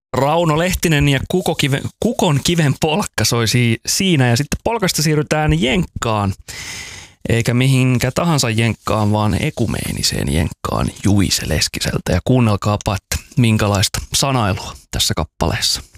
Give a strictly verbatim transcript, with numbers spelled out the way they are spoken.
Rauno Lehtinen ja Kukokiven, Kukon kiven polkka soi siinä ja sitten polkasta siirrytään jenkkaan. Eikä mihinkä tahansa jenkkaan, vaan ekumeeniseen jenkkaan Juise Leskiseltä. Ja kuunnelkaapa, että minkälaista sanailua tässä kappaleessa.